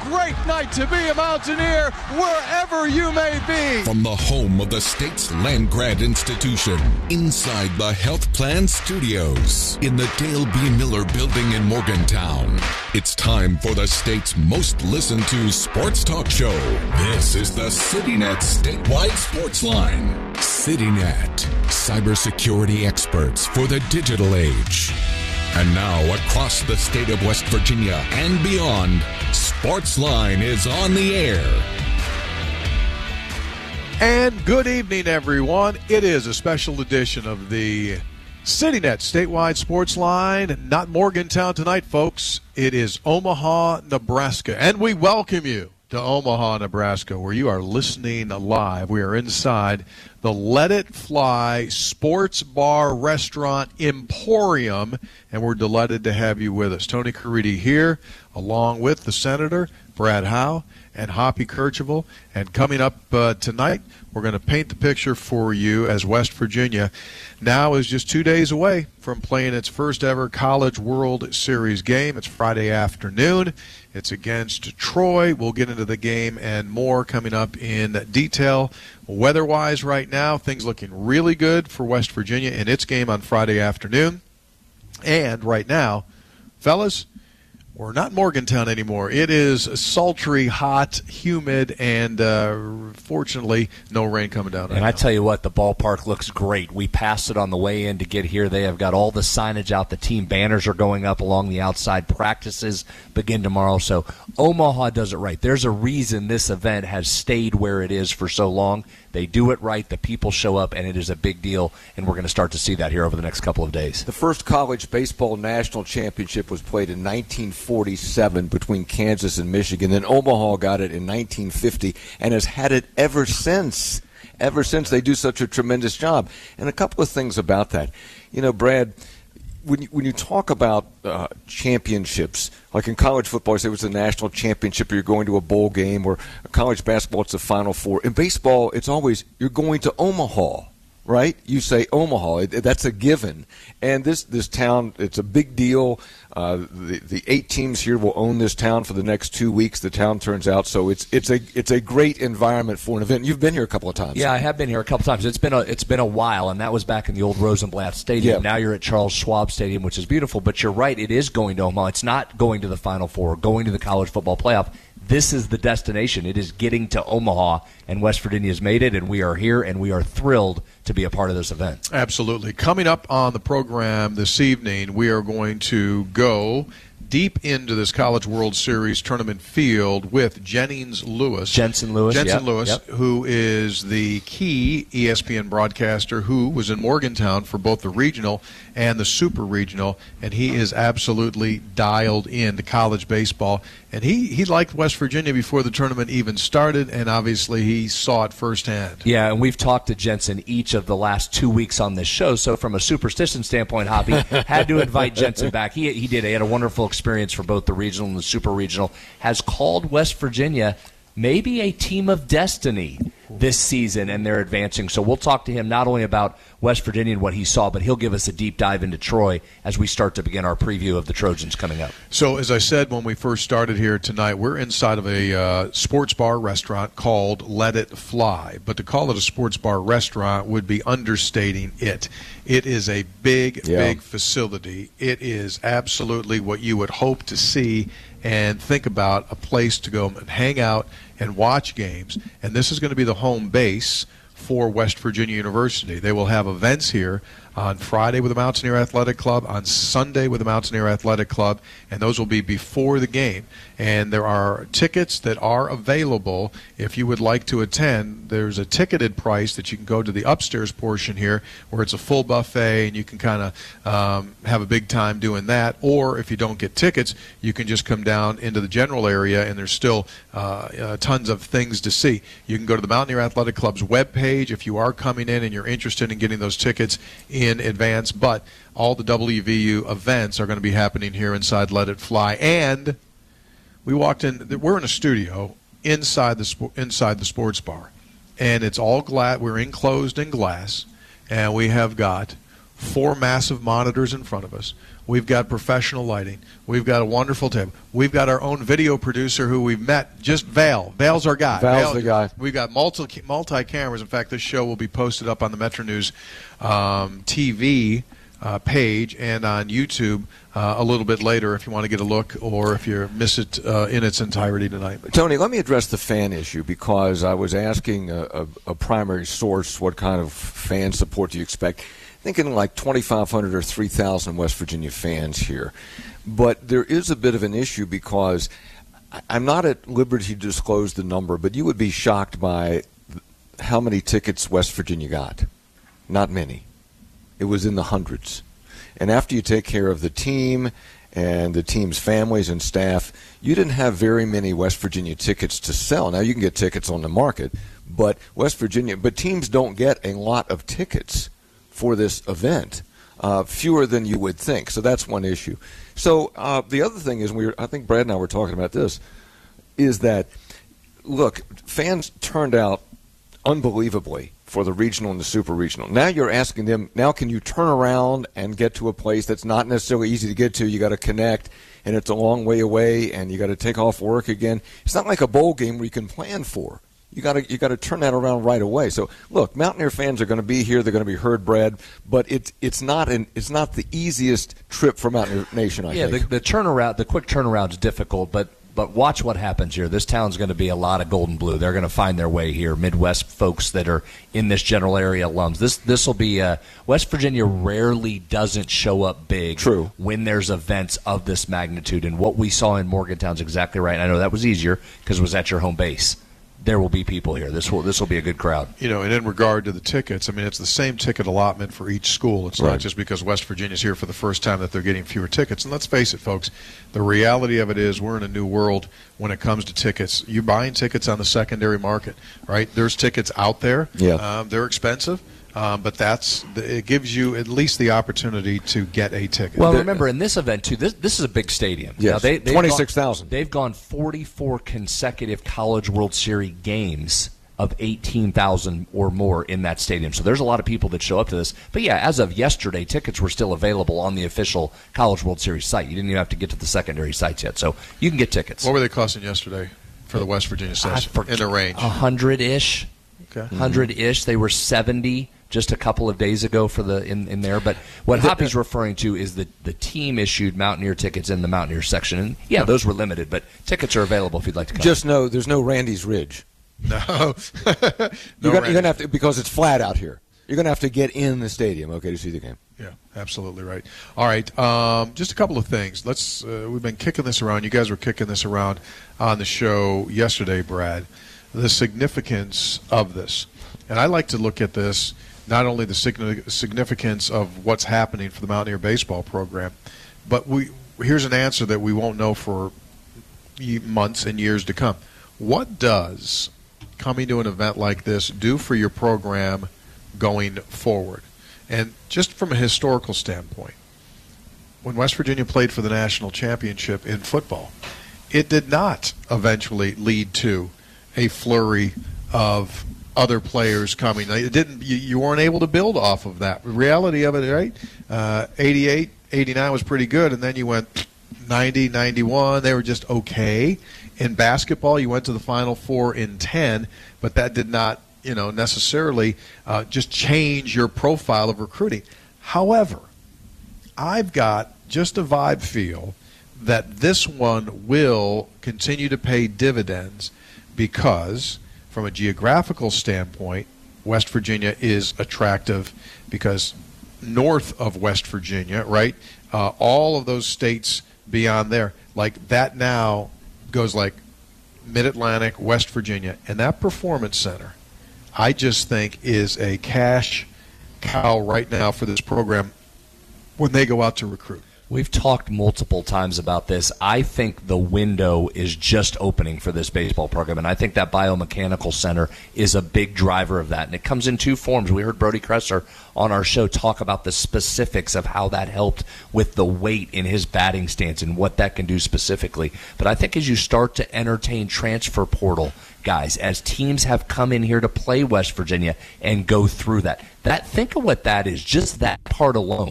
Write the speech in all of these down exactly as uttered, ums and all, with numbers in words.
great night to be a Mountaineer, wherever you may be. From the home of the state's land grant institution, inside the Health Plan Studios, in the Dale B. Miller Building in Morgantown, it's time for the state's most listened to sports talk show. This is the CityNet Statewide Sports Line. CityNet, cybersecurity experts for the digital age. And now, across the state of West Virginia and beyond, Sportsline is on the air. And good evening, everyone. It is a special edition of the CityNet Statewide Sports Line. Not Morgantown tonight, folks. It is Omaha, Nebraska. And we welcome you to Omaha, Nebraska, where you are listening live. We are inside the Let It Fly Sports Bar Restaurant Emporium, and we're delighted to have you with us. Tony Caridi here, along with the Senator, Brad Howe, and Hoppy Kercheval. And coming up uh, tonight, we're going to paint the picture for you as West Virginia now is just two days away from playing its first ever College World Series game. It's Friday afternoon. It's against Troy. We'll get into the game and more coming up in detail. Weather-wise right now, things looking really good for West Virginia in its game on Friday afternoon. And right now, fellas, we're not Morgantown anymore. It is sultry, hot, humid, and uh, fortunately, no rain coming down right And now. I tell you what, the ballpark looks great. We passed it on the way in to get here. They have got all the signage out. The team banners are going up along the outside. Practices begin tomorrow. So Omaha does it right. There's a reason this event has stayed where it is for so long. They do it right. The people show up, and it is a big deal, and we're going to start to see that here over the next couple of days. The first college baseball national championship was played in nineteen forty-seven between Kansas and Michigan. Then Omaha got it in nineteen fifty and has had it ever since. Ever since. They do such a tremendous job. And a couple of things about that. You know, Brad, when you, when you talk about uh, championships, like in college football, you say it was the national championship, or you're going to a bowl game, or college basketball, it's the Final Four. In baseball, it's always you're going to Omaha, right? You say Omaha. That's a given. And this, this town, it's a big deal. Uh, the, the eight teams here will own this town for the next two weeks. The town turns out, so it's it's a it's a great environment for an event. You've been here a couple of times. Yeah, I have been here a couple times. It's been a it's been a while, and that was back in the old Rosenblatt Stadium. Yeah. Now you're at Charles Schwab Stadium, which is beautiful. But you're right, it is going to Omaha. It's not going to the Final Four, going to the college football playoff. This is the destination. It is getting to Omaha, and West Virginia has made it, and we are here, and we are thrilled to be a part of this event. Absolutely. Coming up on the program this evening, we are going to go deep into this College World Series tournament field with Jennings Lewis. Jensen Lewis, Jensen yep, Lewis, yep. who is the key E S P N broadcaster who was in Morgantown for both the regional and the super regional, and he is absolutely dialed into college baseball. And he, he liked West Virginia before the tournament even started, and obviously he saw it firsthand. Yeah, and we've talked to Jensen each of the last two weeks on this show, so from a superstition standpoint, Hoppy, had to invite Jensen back. He, he did. He had a wonderful experience for both the regional and the super regional, has called West Virginia maybe a team of destiny this season, and they're advancing. So we'll talk to him not only about West Virginia and what he saw, but he'll give us a deep dive into Troy as we start to begin our preview of the Trojans coming up. So as I said when we first started here tonight, we're inside of a uh, sports bar restaurant called Let It Fly. But to call it a sports bar restaurant would be understating it. It is a big, yeah. big facility. It is absolutely what you would hope to see and think about, a place to go and hang out and watch games. And this is going to be the home base for West Virginia University. They will have events here on Friday with the Mountaineer Athletic Club, on Sunday with the Mountaineer Athletic Club, and those will be before the game. And there are tickets that are available if you would like to attend. There's a ticketed price that you can go to the upstairs portion here where it's a full buffet and you can kind of um, have a big time doing that. Or if you don't get tickets, you can just come down into the general area and there's still uh, uh, tons of things to see. You can go to the Mountaineer Athletic Club's webpage if you are coming in and you're interested in getting those tickets in advance, but all the W V U events are going to be happening here inside Let It Fly. And we walked in, we're in a studio inside the inside the sports bar, and it's all glass. We're enclosed in glass, and we have got four massive monitors in front of us. We've got professional lighting. We've got a wonderful table. We've got our own video producer who we've met, just Vale. Vale's our guy. Val's Vale, the guy. We've got multi, multi-cameras. In fact, this show will be posted up on the Metro News um, T V uh, page and on YouTube uh, a little bit later if you want to get a look or if you miss it uh, in its entirety tonight. Tony, let me address the fan issue because I was asking a, a, a primary source what kind of fan support do you expect. Thinking like twenty-five hundred or three thousand West Virginia fans here. But there is a bit of an issue because I'm not at liberty to disclose the number, but you would be shocked by how many tickets West Virginia got. Not many. It was in the hundreds. And after you take care of the team and the team's families and staff, you didn't have very many West Virginia tickets to sell. Now you can get tickets on the market, but West Virginia, but teams don't get a lot of tickets for this event, uh, fewer than you would think. So that's one issue. So uh, the other thing is, we were, I think Brad and I were talking about this, is that, look, fans turned out unbelievably for the regional and the super regional. Now you're asking them, now can you turn around and get to a place that's not necessarily easy to get to? You got to connect, and it's a long way away, and you got to take off work again. It's not like a bowl game where you can plan for. You got to you got to turn that around right away. So look, Mountaineer fans are going to be here. They're going to be heard, Brad. But it's it's not an it's not the easiest trip for Mountaineer Nation. I yeah, think. the, the turnaround, the quick turnaround is difficult, but but watch what happens here. This town's going to be a lot of gold and blue. They're going to find their way here. Midwest folks that are in this general area alums. This this will be uh, West Virginia rarely doesn't show up big. True. When there's events of this magnitude, and what we saw in Morgantown's exactly right. And I know that was easier because it was at your home base. There will be people here. This will this will be a good crowd. You know, and in regard to the tickets, I mean, it's the same ticket allotment for each school. It's right. not just because West Virginia's here for the first time that they're getting fewer tickets. And let's face it, folks, the reality of it is we're in a new world when it comes to tickets. You're buying tickets on the secondary market, right? There's tickets out there. Yeah. Um, they're expensive. Um, but that's it gives you at least the opportunity to get a ticket. Well, remember in this event too, this this is a big stadium. Yes, now they, they've twenty-six thousand. They've gone forty-four consecutive College World Series games of eighteen thousand or more in that stadium. So there's a lot of people that show up to this. But yeah, as of yesterday, tickets were still available on the official College World Series site. You didn't even have to get to the secondary sites yet, so you can get tickets. What were they costing yesterday for the West Virginia session in the range? A hundred ish. Okay. Hundred ish. They were seventy. Just a couple of days ago for the in, in there. But what Hoppy's referring to is the, the team issued Mountaineer tickets in the Mountaineer section. And, yeah, those were limited, but tickets are available if you'd like to come. Just know there's no Randy's Ridge. No. no you're going to have to, because it's flat out here. You're going to have to get in the stadium, okay, to see the game. Yeah, absolutely right. All right, um, just a couple of things. Let's. Uh, we've been kicking this around. You guys were kicking this around on the show yesterday, Brad. The significance of this. And I like to look at this, not only the significance of what's happening for the Mountaineer baseball program, but we here's an answer that we won't know for months and years to come. What does coming to an event like this do for your program going forward? And just from a historical standpoint, when West Virginia played for the national championship in football, it did not eventually lead to a flurry of other players coming. It didn't. You, you weren't able to build off of that. The reality of it, right? Uh, eighty-eight, eighty-nine was pretty good, and then you went ninety, ninety-one. They were just okay. In basketball, you went to the Final Four in ten, but that did not, you know, necessarily uh, just change your profile of recruiting. However, I've got just a vibe feel that this one will continue to pay dividends because, from a geographical standpoint, West Virginia is attractive because north of West Virginia, right, uh, all of those states beyond there, like that now goes like Mid-Atlantic, West Virginia, and that Performance Center, I just think is a cash cow right now for this program when they go out to recruit. We've talked multiple times about this. I think the window is just opening for this baseball program, and I think that biomechanical center is a big driver of that. And it comes in two forms. We heard Brody Kresser on our show talk about the specifics of how that helped with the weight in his batting stance and what that can do specifically. But I think as you start to entertain transfer portal guys, as teams have come in here to play West Virginia and go through that, that think of what that is, just that part alone.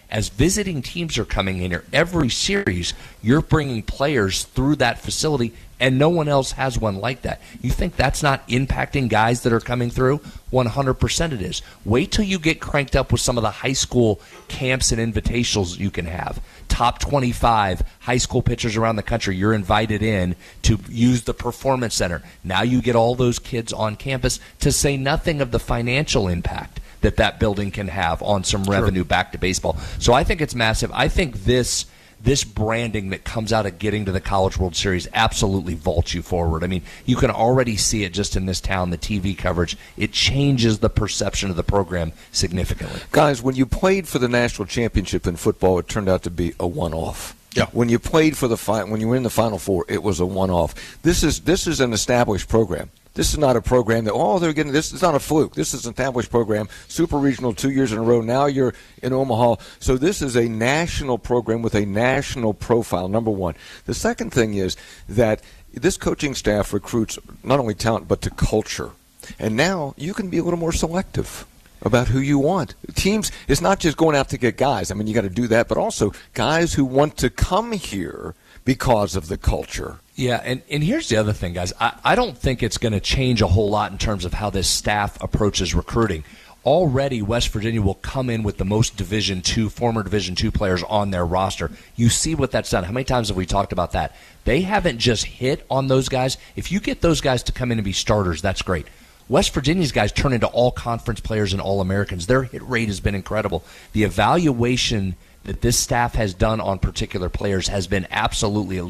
as visiting teams are coming in here, every series, you're bringing players through that facility, and no one else has one like that. You think that's not impacting guys that are coming through? one hundred percent it is. Wait till you get cranked up with some of the high school camps and invitationals you can have. Top twenty-five high school pitchers around the country, you're invited in to use the Performance Center. Now you get all those kids on campus, to say nothing of the financial impact that that building can have on some revenue back to baseball. So I think it's massive. I think this this branding that comes out of getting to the College World Series absolutely vaults you forward. I mean, you can already see it just in this town, the T V coverage. It changes the perception of the program significantly. Guys, when you played for the national championship in football, it turned out to be a one-off. Yeah. When you played for the fi- when you were in the Final Four, it was a one-off. This is this is an established program. This is not a program that, oh, they're getting this. It's not a fluke. This is an established program, super regional two years in a row. Now you're in Omaha. So this is a national program with a national profile, number one. The second thing is that this coaching staff recruits not only talent but to culture. And now you can be a little more selective about who you want. Teams, it's not just going out to get guys. I mean, you got to do that, but also guys who want to come here because of the culture. Yeah, and, and here's the other thing, guys. I, I don't think it's going to change a whole lot in terms of how this staff approaches recruiting. Already, West Virginia will come in with the most Division two, former Division two players on their roster. You see what that's done. How many times have we talked about that? They haven't just hit on those guys. If you get those guys to come in and be starters, that's great. West Virginia's guys turn into all-conference players and all-Americans. Their hit rate has been incredible. The evaluation that this staff has done on particular players has been absolutely elite.